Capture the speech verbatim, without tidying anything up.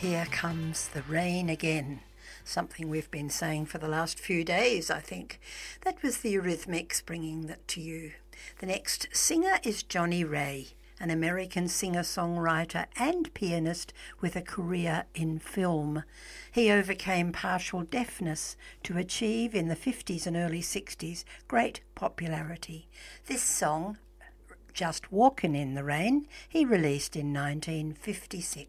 Here comes the rain again. Something we've been saying for the last few days, I think. That was the Eurythmics bringing that to you. The next singer is Johnny Ray, an American singer-songwriter and pianist with a career in film. He overcame partial deafness to achieve in the fifties and early sixties great popularity. This song, Just Walkin' in the Rain, he released in nineteen fifty-six.